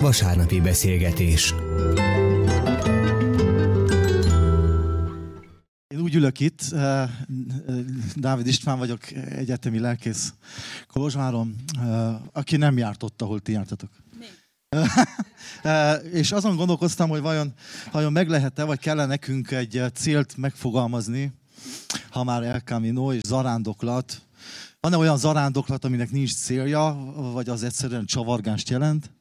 Vasárnapi beszélgetés. Én úgy ülök itt, Dávid István vagyok, egyetemi lelkész Kolozsváron, aki nem járt ott, ahol ti jártatok. És azon gondolkoztam, hogy vajon meg lehet-e, vagy kellene nekünk egy célt megfogalmazni, ha már El Camino és zarándoklat. Van-e olyan zarándoklat, aminek nincs célja, vagy az egyszerűen csavargást jelent?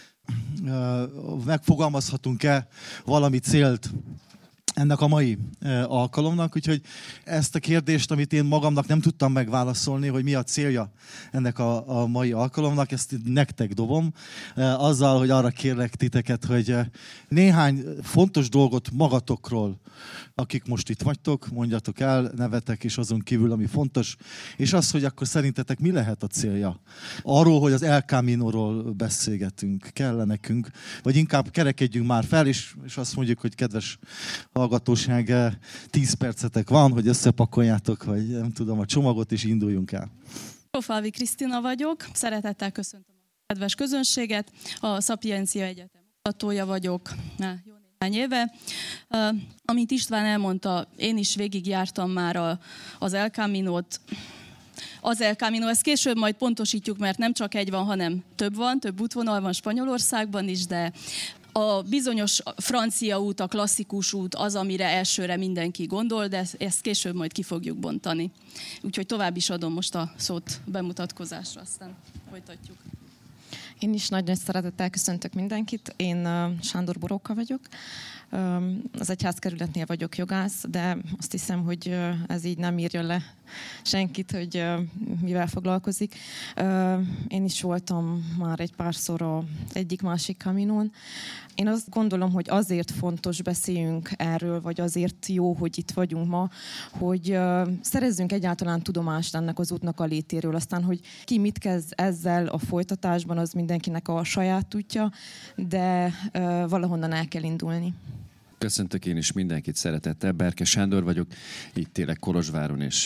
Megfogalmazhatunk-e valami célt ennek a mai alkalomnak, úgyhogy ezt a kérdést, amit én magamnak nem tudtam megválaszolni, hogy mi a célja ennek a mai alkalomnak, ezt nektek dobom, azzal, hogy arra kérlek titeket, hogy néhány fontos dolgot magatokról, akik most itt vagytok, mondjatok el, nevetek, és azon kívül, ami fontos, és az, hogy akkor szerintetek mi lehet a célja? Arról, hogy az El Camino-ról beszélgetünk, kell nekünk, vagy inkább kerekedjünk már fel, és azt mondjuk, hogy kedves hallgatóság, 10 percetek van, hogy összepakoljátok, vagy nem tudom, a csomagot, és induljunk el. Falvi Krisztina vagyok, szeretettel köszöntöm a kedves közönséget, a Szapiencia Egyetem oktatója vagyok, jó néhány éve. Amint István elmondta, én is végigjártam már az El Caminót. Az El Camino, ezt később majd pontosítjuk, mert nem csak egy van, hanem több útvonal van Spanyolországban is, de a bizonyos francia út, a klasszikus út az, amire elsőre mindenki gondol, de ezt később majd ki fogjuk bontani. Úgyhogy tovább is adom most a szót bemutatkozásra, aztán folytatjuk. Én is nagy szeretettel köszöntök mindenkit. Én Sándor Boróka vagyok. Az egyházkerületnél vagyok jogász, de azt hiszem, hogy ez így nem írja le senkit, hogy mivel foglalkozik. Én is voltam már egy párszor egyik-másik Caminón. Én azt gondolom, hogy azért fontos beszéljünk erről, vagy azért jó, hogy itt vagyunk ma, hogy szerezzünk egyáltalán tudomást ennek az útnak a létéről. Aztán, hogy ki mit kezd ezzel a folytatásban, az mindenkinek a saját útja, de valahonnan el kell indulni. Köszöntök én is mindenkit szeretettel. Berke Sándor vagyok, itt élek Kolozsváron, és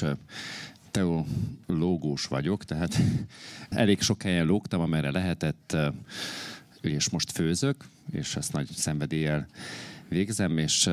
teológus vagyok, tehát elég sok helyen lógtam, amerre lehetett, és most főzök, és ezt nagy szenvedéllyel végzem, és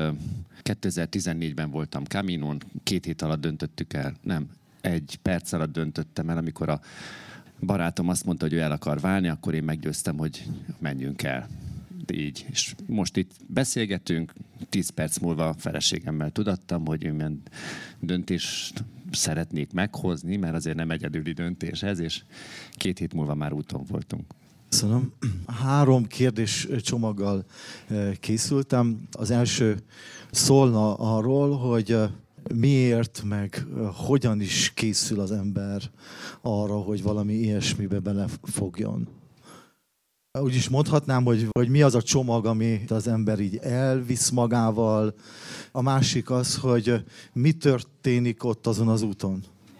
2014-ben voltam Caminón, 2 hét alatt döntöttük el, nem, 1 perc alatt döntöttem el, amikor a barátom azt mondta, hogy ő el akar válni, akkor én meggyőztem, hogy menjünk el. Így. És most itt beszélgetünk, 10 perc múlva a feleségemmel tudattam, hogy én döntést szeretnék meghozni, mert azért nem egyedüli döntés ez, és 2 hét múlva már úton voltunk. Köszönöm. 3 kérdés csomaggal készültem. Az első szólna arról, hogy miért, meg hogyan is készül az ember arra, hogy valami ilyesmibe belefogjon. Úgy is mondhatnám, hogy mi az a csomag, amit az ember így elvisz magával. A másik az, hogy mi történik ott azon az úton.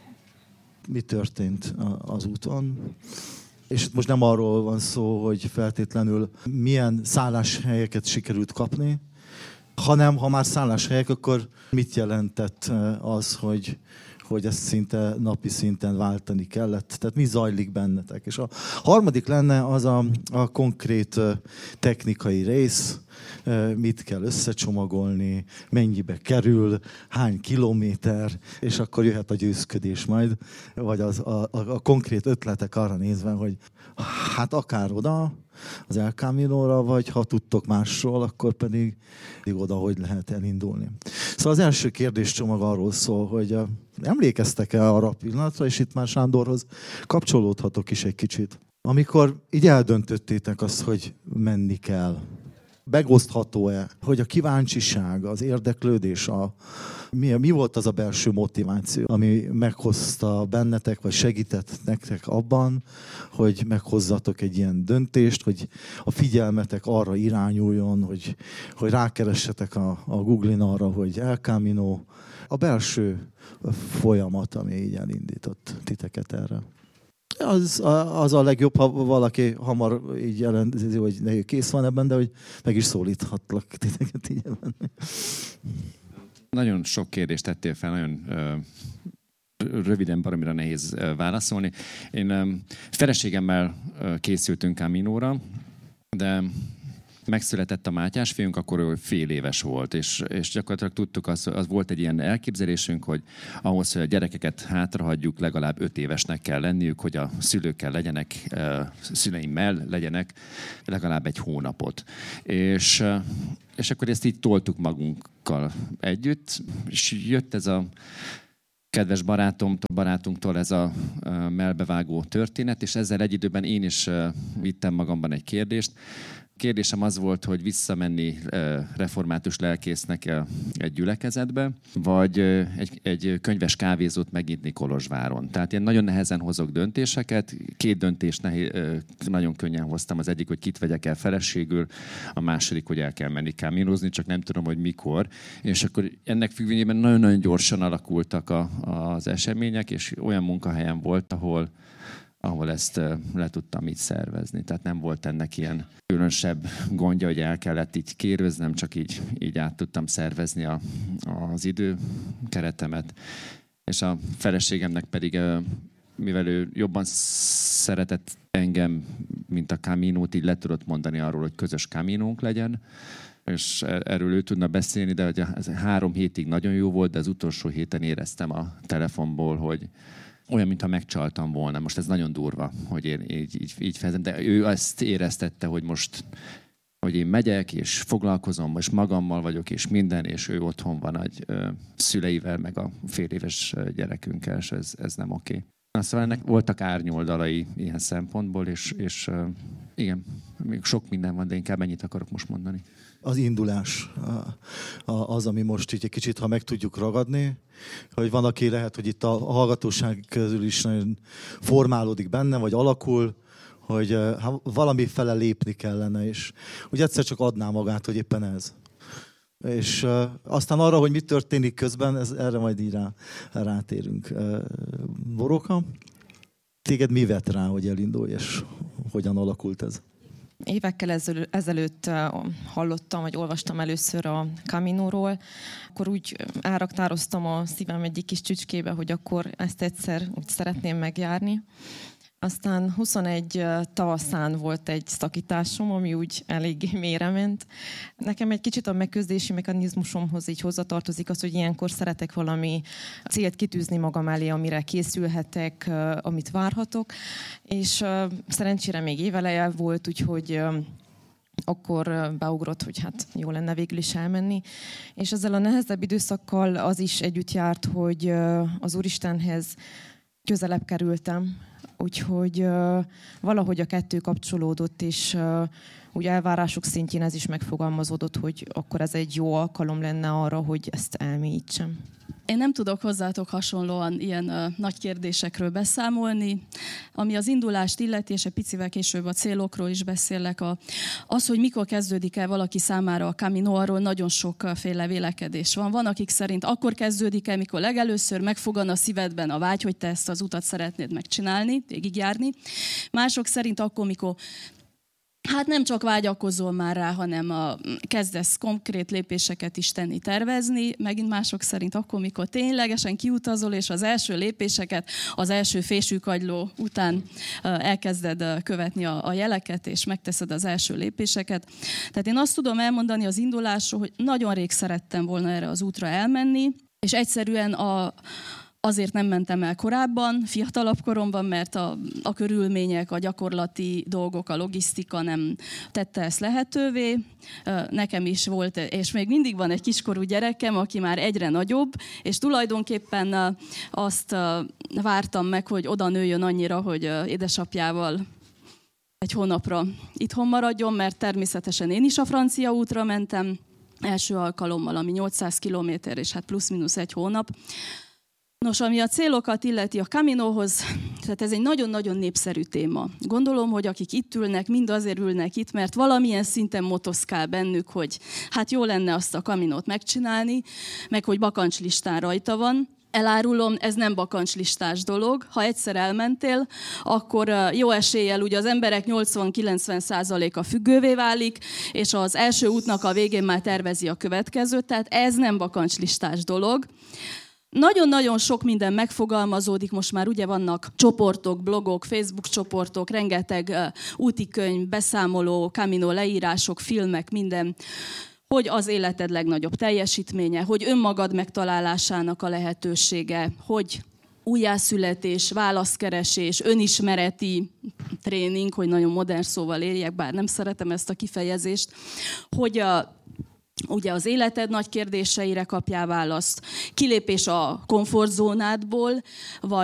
Mi történt az úton. És most nem arról van szó, hogy feltétlenül milyen szálláshelyeket sikerült kapni, hanem ha már szálláshelyek, akkor mit jelentett az, hogy ezt szinte napi szinten váltani kellett. Tehát mi zajlik bennetek. És a harmadik lenne az a konkrét technikai rész, mit kell összecsomagolni, mennyibe kerül, hány kilométer, és akkor jöhet a győzködés majd, vagy a konkrét ötletek arra nézve, hogy hát akár oda, az El Caminóra, vagy ha tudtok másról, akkor pedig oda, hogy lehet elindulni. Szóval az első kérdéscsomag arról szól, hogy emlékeztek-e arra a pillanatra, és itt már Sándorhoz kapcsolódhatok is egy kicsit. Amikor így eldöntöttétek azt, hogy menni kell, megosztható-e, hogy a kíváncsiság, az érdeklődés, mi volt az a belső motiváció, ami meghozta bennetek, vagy segített nektek abban, hogy meghozzatok egy ilyen döntést, hogy a figyelmetek arra irányuljon, hogy rákeressetek a Google-in arra, hogy El Camino, a belső folyamat, ami így elindított titeket erre. Az a legjobb, ha valaki hamar így jelenti, hogy kész van ebben, de hogy meg is szólíthatlak titeket így ebben. Nagyon sok kérdést tettél fel, nagyon röviden, baromira nehéz válaszolni. Én feleségemmel készültünk Caminóra, de megszületett a Mátyás fiunk, akkor ő fél éves volt, és gyakorlatilag tudtuk, az volt egy ilyen elképzelésünk, hogy ahhoz, hogy a gyerekeket hátrahagyjuk, legalább 5 évesnek kell lenniük, hogy a szülőkkel legyenek, szüleimmel legyenek legalább 1 hónapot. És akkor ezt így toltuk magunkkal együtt, és jött ez a kedves barátunktól ez a mellbevágó történet, és ezzel egy időben én is vittem magamban egy kérdést. Kérdésem az volt, hogy visszamenni református lelkésznek egy gyülekezetbe, vagy egy könyves kávézót megnyitni Kolozsváron. Tehát én nagyon nehezen hozok döntéseket. 2 döntést nagyon könnyen hoztam. Az egyik, hogy kit vegyek el feleségül, a második, hogy el kell menni káminozni, csak nem tudom, hogy mikor. És akkor ennek függvényében nagyon-nagyon gyorsan alakultak az események, és olyan munkahelyen volt, ahol ezt le tudtam így szervezni. Tehát nem volt ennek ilyen különösebb gondja, hogy el kellett így kérőznem, csak így át tudtam szervezni az időkeretemet. És a feleségemnek pedig, mivel ő jobban szeretett engem, mint a Caminót, így le tudott mondani arról, hogy közös Caminónk legyen, és erről ő tudna beszélni, de ez 3 hétig nagyon jó volt, de az utolsó héten éreztem a telefonból, hogy olyan, mintha megcsaltam volna. Most ez nagyon durva, hogy én így fejezem, de ő azt éreztette, hogy én megyek, és foglalkozom, és magammal vagyok, és minden, és ő otthon van a szüleivel, meg a fél éves gyerekünkkel, és ez nem oké. Szóval ennek voltak árnyoldalai ilyen szempontból, és igen, még sok minden van, de inkább ennyit akarok most mondani. Az indulás az, ami most így egy kicsit, ha meg tudjuk ragadni, hogy van, aki lehet, hogy itt a hallgatóság közül is nagyon formálódik benne, vagy alakul, hogy valami fele lépni kellene, és úgy egyszer csak adná magát, hogy éppen ez. És aztán arra, hogy mi történik közben, erre majd így rátérünk. Boróka, téged mi vett rá, hogy elindulj, és hogyan alakult ez? Évekkel ezelőtt hallottam, vagy olvastam először a Caminóról, akkor úgy elraktároztam a szívem egyik kis csücskébe, hogy akkor ezt egyszer úgy szeretném megjárni. Aztán 21 tavaszán volt egy szakításom, ami úgy eléggé mélyre ment. Nekem egy kicsit a megküzdési mechanizmusomhoz így hozzatartozik az, hogy ilyenkor szeretek valami célt kitűzni magam elé, amire készülhetek, amit várhatok. És szerencsére még éveleje volt, úgyhogy akkor beugrott, hogy hát jó lenne végül is elmenni. És ezzel a nehezebb időszakkal az is együtt járt, hogy az Úristenhez közelebb kerültem. Úgyhogy valahogy a 2 kapcsolódott, és úgy elvárások szintjén ez is megfogalmazódott, hogy akkor ez egy jó alkalom lenne arra, hogy ezt elmélyítsem. Én nem tudok hozzátok hasonlóan ilyen nagy kérdésekről beszámolni. Ami az indulást illeti, és egy picivel később a célokról is beszélek, az, hogy mikor kezdődik el valaki számára a Camino, arról nagyon sokféle vélekedés van. Van, akik szerint akkor kezdődik el, mikor legelőször megfogan a szívedben a vágy, hogy te ezt az utat szeretnéd megcsinálni, végigjárni. Mások szerint akkor, mikor nem csak vágyakozol már rá, hanem kezdesz konkrét lépéseket is tenni, tervezni. Megint mások szerint akkor, mikor ténylegesen kiutazol, és az első lépéseket az első fésűkagyló után elkezded követni a jeleket, és megteszed az első lépéseket. Tehát én azt tudom elmondani az indulásról, hogy nagyon rég szerettem volna erre az útra elmenni, és egyszerűen azért nem mentem el korábban, fiatalabb koromban, mert a körülmények, a gyakorlati dolgok, a logisztika nem tette ezt lehetővé. Nekem is volt, és még mindig van egy kiskorú gyerekem, aki már egyre nagyobb, és tulajdonképpen azt vártam meg, hogy oda nőjön annyira, hogy édesapjával egy hónapra itthon maradjon, mert természetesen én is a francia útra mentem, első alkalommal, ami 800 kilométer, és hát plusz-minusz 1 hónap. Nos, ami a célokat illeti a Caminóhoz, tehát ez egy nagyon-nagyon népszerű téma. Gondolom, hogy akik itt ülnek, mind azért ülnek itt, mert valamilyen szinten motoszkál bennük, hogy hát jó lenne azt a Caminót megcsinálni, meg hogy bakancslistán rajta van. Elárulom, ez nem bakancslistás dolog. Ha egyszer elmentél, akkor jó eséllyel ugye az emberek 80-90%-a függővé válik, és az első útnak a végén már tervezi a következőt, tehát ez nem bakancslistás dolog. nagyon-nagyon sok minden megfogalmazódik, most már ugye vannak csoportok, blogok, Facebook csoportok, rengeteg útikönyv, beszámoló, Camino leírások, filmek, minden, hogy az életed legnagyobb teljesítménye, hogy önmagad megtalálásának a lehetősége, hogy újjászületés, válaszkeresés, önismereti tréning, hogy nagyon modern szóval érjek, bár nem szeretem ezt a kifejezést, hogy ugye az életed nagy kérdéseire kapjál választ, kilépés a komfortzónádból, vagy